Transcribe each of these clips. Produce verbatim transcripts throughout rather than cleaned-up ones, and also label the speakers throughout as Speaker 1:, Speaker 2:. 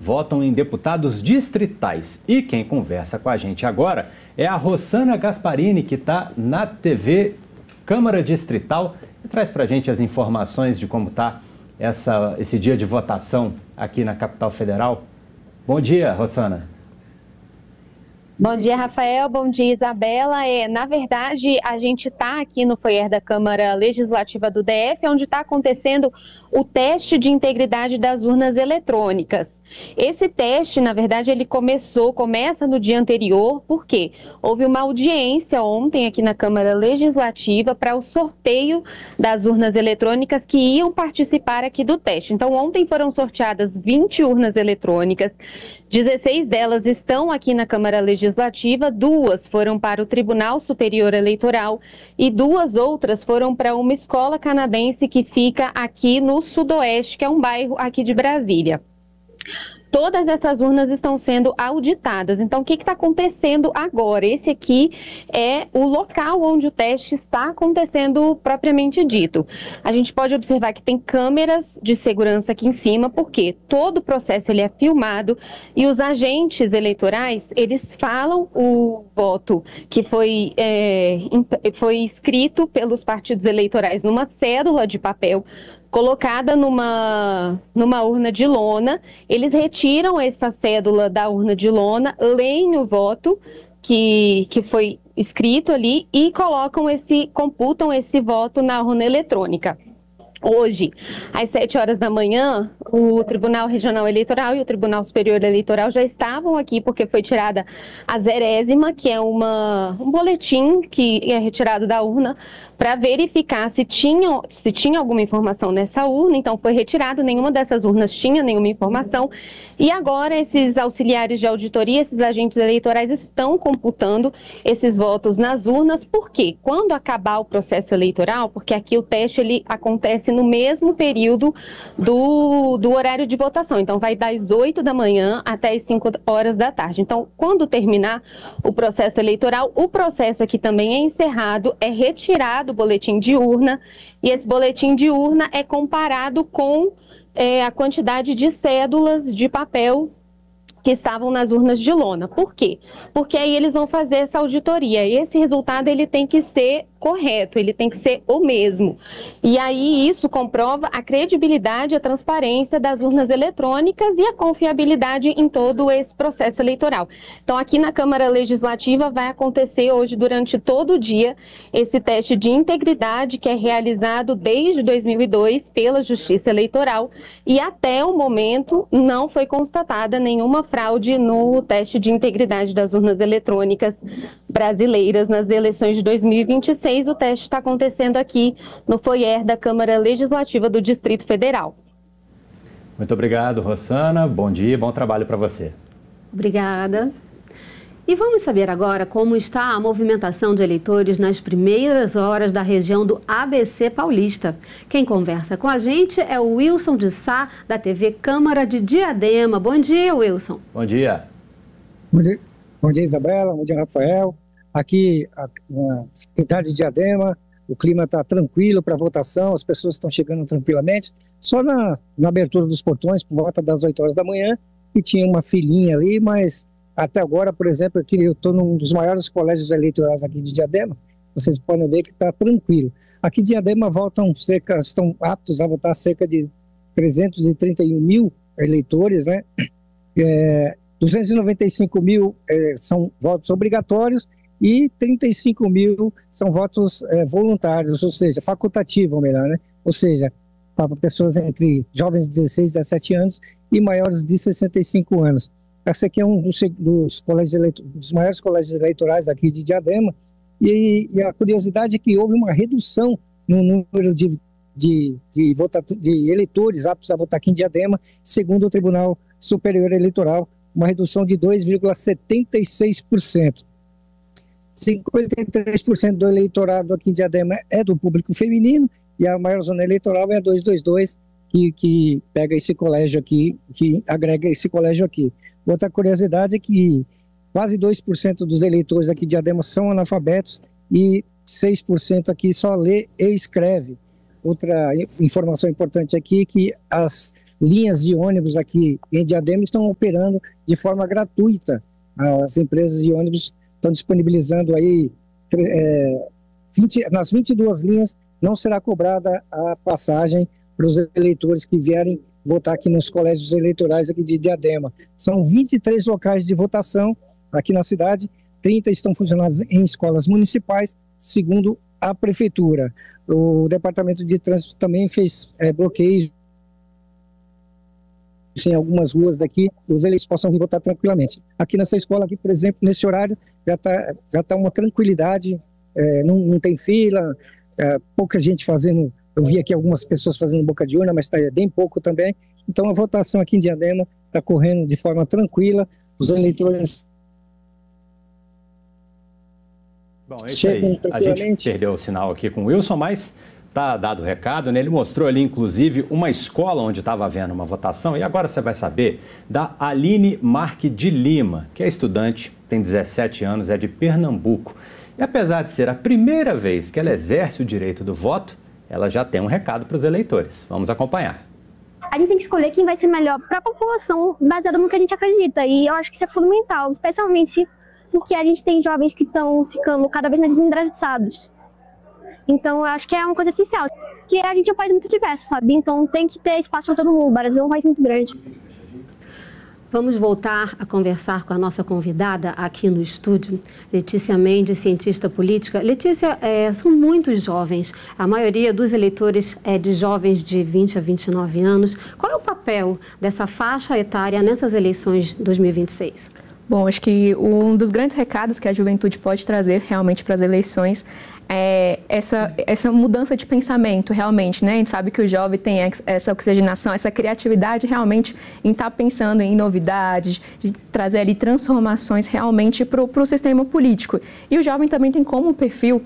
Speaker 1: votam em deputados distritais. E quem conversa com a gente agora é a Rossana Gasparini, que está na T V Câmara Distrital e traz para a gente as informações de como está essa, esse dia de votação aqui na capital federal. Bom dia, Rossana.
Speaker 2: Bom dia, Rafael. Bom dia, Isabela. É, na verdade, a gente está aqui no foyer da Câmara Legislativa do D F, onde está acontecendo o teste de integridade das urnas eletrônicas. Esse teste, na verdade, ele começou, começa no dia anterior, porque houve uma audiência ontem aqui na Câmara Legislativa para o sorteio das urnas eletrônicas que iam participar aqui do teste. Então, ontem foram sorteadas vinte urnas eletrônicas, dezesseis delas estão aqui na Câmara Legislativa, duas foram para o Tribunal Superior Eleitoral e duas outras foram para uma escola canadense que fica aqui no Sudoeste, que é um bairro aqui de Brasília. Todas essas urnas estão sendo auditadas. Então, o que está acontecendo agora? Esse aqui é o local onde o teste está acontecendo propriamente dito. A gente pode observar que tem câmeras de segurança aqui em cima, porque todo o processo ele é filmado e os agentes eleitorais, eles falam o voto que foi, é, foi escrito pelos partidos eleitorais numa cédula de papel, colocada numa, numa urna de lona. Eles retiram essa cédula da urna de lona, leem o voto que, que foi escrito ali e colocam esse, computam esse voto na urna eletrônica. Hoje, às sete horas da manhã, o Tribunal Regional Eleitoral e o Tribunal Superior Eleitoral já estavam aqui porque foi tirada a zerésima, que é uma, um boletim que é retirado da urna para verificar se tinha, se tinha alguma informação nessa urna. Então foi retirado, nenhuma dessas urnas tinha nenhuma informação. E agora esses auxiliares de auditoria, esses agentes eleitorais estão computando esses votos nas urnas. Por quê? Quando acabar o processo eleitoral, porque aqui o teste ele acontece no mesmo período do, do horário de votação. Então vai das oito da manhã até as cinco horas da tarde. Então, quando terminar o processo eleitoral, o processo aqui também é encerrado, é retirado do boletim de urna, e esse boletim de urna é comparado com é, a quantidade de cédulas de papel que estavam nas urnas de lona. Por quê? Porque aí eles vão fazer essa auditoria e esse resultado ele tem que ser correto, ele tem que ser o mesmo. E aí isso comprova a credibilidade, a transparência das urnas eletrônicas e a confiabilidade em todo esse processo eleitoral. Então aqui na Câmara Legislativa vai acontecer hoje durante todo o dia esse teste de integridade que é realizado desde dois mil e dois pela Justiça Eleitoral e até o momento não foi constatada nenhuma fraude no teste de integridade das urnas eletrônicas brasileiras nas eleições de dois mil e vinte e seis. O teste está acontecendo aqui no foyer da Câmara Legislativa do Distrito Federal.
Speaker 1: Muito obrigado, Rossana. Bom dia e bom trabalho para você.
Speaker 3: Obrigada. E vamos saber agora como está a movimentação de eleitores nas primeiras horas da região do A B C Paulista. Quem conversa com a gente é o Wilson de Sá, da T V Câmara de Diadema. Bom dia, Wilson.
Speaker 1: Bom dia.
Speaker 4: Bom dia, bom dia Isabela. Bom dia, Rafael. Aqui na cidade de Diadema, o clima está tranquilo para votação, as pessoas estão chegando tranquilamente. Só na, na abertura dos portões, por volta das oito horas da manhã, e tinha uma filinha ali, mas até agora, por exemplo, aqui eu estou num dos maiores colégios eleitorais aqui de Diadema, vocês podem ver que está tranquilo. Aqui em Diadema votam cerca, estão aptos a votar cerca de trezentos e trinta e um mil eleitores, né? É, duzentos e noventa e cinco mil é, são votos obrigatórios e trinta e cinco mil são votos é, voluntários, ou seja, facultativo, ou melhor, né? Ou seja, para pessoas entre jovens de dezesseis, dezessete anos e maiores de sessenta e cinco anos. Esse aqui é um dos, dos, colégios eleito, dos maiores colégios eleitorais aqui de Diadema, e, e a curiosidade é que houve uma redução no número de, de, de, vota, de eleitores aptos a votar aqui em Diadema, segundo o Tribunal Superior Eleitoral, uma redução de dois vírgula setenta e seis por cento. cinquenta e três por cento do eleitorado aqui em Diadema é do público feminino e a maior zona eleitoral é a duzentos e vinte e dois, que, que pega esse colégio aqui, que agrega esse colégio aqui. Outra curiosidade é que quase dois por cento dos eleitores aqui de Diadema são analfabetos e seis por cento aqui só lê e escreve. Outra informação importante aqui é que as linhas de ônibus aqui em Diadema estão operando de forma gratuita. As empresas de ônibus estão disponibilizando aí, é, vinte, nas vinte e duas linhas não será cobrada a passagem para os eleitores que vierem votar aqui nos colégios eleitorais aqui de Diadema. São vinte e três locais de votação aqui na cidade, trinta estão funcionando em escolas municipais, segundo a prefeitura. O departamento de trânsito também fez é, bloqueios em algumas ruas daqui, os eleitores possam vir votar tranquilamente. Aqui nessa escola, aqui, por exemplo, nesse horário, já está já tá uma tranquilidade, é, não, não tem fila, é, pouca gente fazendo, eu vi aqui algumas pessoas fazendo boca de urna, mas está bem pouco também. Então a votação aqui em Diadema está correndo de forma tranquila, os eleitores
Speaker 1: Bom, é isso aí. A gente perdeu o sinal aqui com o Wilson, mas tá dado o recado, né? Ele mostrou ali, inclusive, uma escola onde estava havendo uma votação. E agora você vai saber da Aline Marque de Lima, que é estudante, tem dezessete anos, é de Pernambuco. E apesar de ser a primeira vez que ela exerce o direito do voto, ela já tem um recado para os eleitores. Vamos acompanhar.
Speaker 5: A gente tem que escolher quem vai ser melhor para a população, baseado no que a gente acredita. E eu acho que isso é fundamental, especialmente porque a gente tem jovens que estão ficando cada vez mais desendraçados. Então, eu acho que é uma coisa essencial. Porque a gente é um país muito diverso, sabe? Então, tem que ter espaço para todo mundo. O Brasil é um país muito grande.
Speaker 3: Vamos voltar a conversar com a nossa convidada aqui no estúdio, Letícia Mendes, cientista política. Letícia, é, são muitos jovens. A maioria dos eleitores é de jovens de vinte a vinte e nove anos. Qual é o papel dessa faixa etária nessas eleições de dois mil e vinte e seis?
Speaker 6: Bom, acho que um dos grandes recados que a juventude pode trazer realmente para as eleições é essa, essa mudança de pensamento, realmente, né? A gente sabe que o jovem tem essa oxigenação, essa criatividade realmente em estar pensando em novidades, de trazer ali transformações realmente para o sistema político. E o jovem também tem como perfil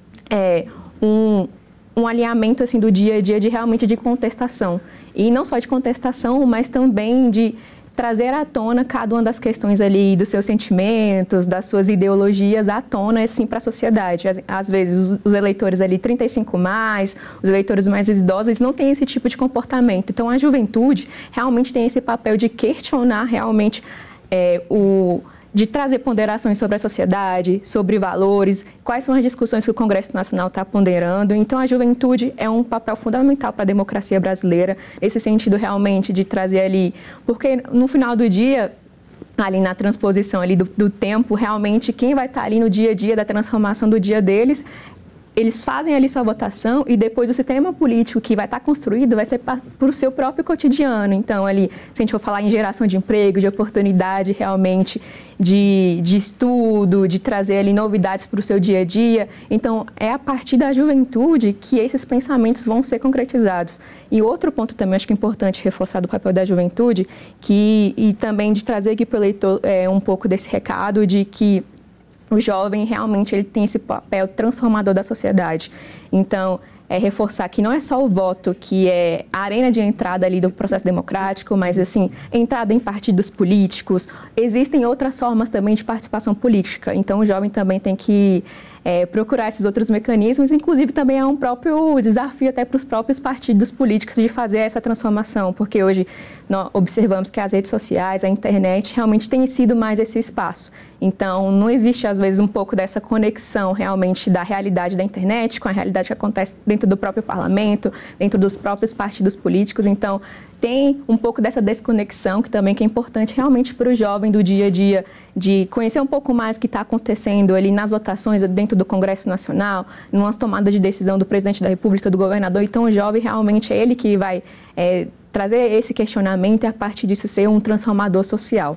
Speaker 6: é, um, um alinhamento assim, do dia a dia de realmente de contestação. E não só de contestação, mas também de trazer à tona cada uma das questões ali dos seus sentimentos, das suas ideologias à tona, assim, para a sociedade. Às, às vezes, os eleitores ali trinta e cinco mais, os eleitores mais idosos, eles não têm esse tipo de comportamento. Então, a juventude realmente tem esse papel de questionar realmente é, o... de trazer ponderações sobre a sociedade, sobre valores, quais são as discussões que o Congresso Nacional está ponderando. Então, a juventude é um papel fundamental para a democracia brasileira, nesse sentido realmente de trazer ali, porque no final do dia, ali na transposição ali do, do tempo, realmente quem vai estar ali no dia a dia da transformação do dia deles, eles fazem ali sua votação e depois o sistema político que vai estar construído vai ser para o seu próprio cotidiano. Então, ali, se a gente for falar em geração de emprego, de oportunidade realmente, de, de estudo, de trazer ali novidades para o seu dia a dia, então é a partir da juventude que esses pensamentos vão ser concretizados. E outro ponto também, acho que é importante reforçar do papel da juventude, que, e também de trazer aqui para o eleitor é, um pouco desse recado de que o jovem realmente ele tem esse papel transformador da sociedade. Então, é reforçar que não é só o voto que é a arena de entrada ali do processo democrático, mas assim, entrada em partidos políticos. Existem outras formas também de participação política. Então, o jovem também tem que é, procurar esses outros mecanismos. Inclusive, também é um próprio desafio até para os próprios partidos políticos de fazer essa transformação, porque hoje nós observamos que as redes sociais, a internet, realmente tem sido mais esse espaço. Então, não existe, às vezes, um pouco dessa conexão realmente da realidade da internet com a realidade que acontece dentro do próprio parlamento, dentro dos próprios partidos políticos. Então, tem um pouco dessa desconexão que também que é importante realmente para o jovem do dia a dia, de conhecer um pouco mais o que está acontecendo ali nas votações dentro do Congresso Nacional, numas tomadas de decisão do presidente da República, do governador. Então, o jovem realmente é ele que vai é, trazer esse questionamento e, a partir disso, ser um transformador social.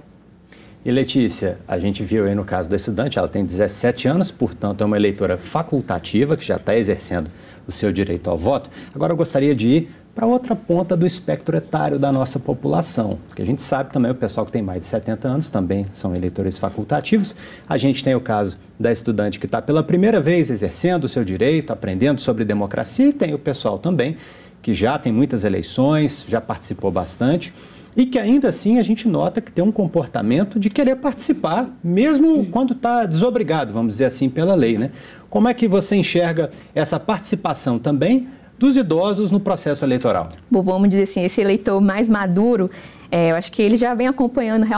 Speaker 1: E Letícia, a gente viu aí no caso da estudante, ela tem dezessete anos, portanto é uma eleitora facultativa que já está exercendo o seu direito ao voto. Agora eu gostaria de ir para outra ponta do espectro etário da nossa população, porque a gente sabe também o pessoal que tem mais de setenta anos também são eleitores facultativos. A gente tem o caso da estudante que está pela primeira vez exercendo o seu direito, aprendendo sobre democracia, e tem o pessoal também que já tem muitas eleições, já participou bastante, e que ainda assim a gente nota que tem um comportamento de querer participar, mesmo quando está desobrigado, vamos dizer assim, pela lei, né? Como é que você enxerga essa participação também dos idosos no processo eleitoral?
Speaker 6: Bom, vamos dizer assim, esse eleitor mais maduro, é, eu acho que ele já vem acompanhando realmente